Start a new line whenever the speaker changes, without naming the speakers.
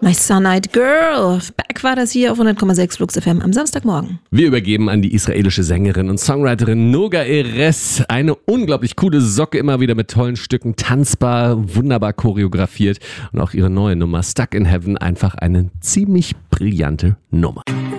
My Sun-Eyed Girl. Back war das hier auf 100,6 Flux FM am Samstagmorgen.
Wir übergeben an die israelische Sängerin und Songwriterin Noga Erez. Eine unglaublich coole Socke, immer wieder mit tollen Stücken, tanzbar, wunderbar choreografiert. Und auch ihre neue Nummer Stuck in Heaven, einfach eine ziemlich brillante Nummer.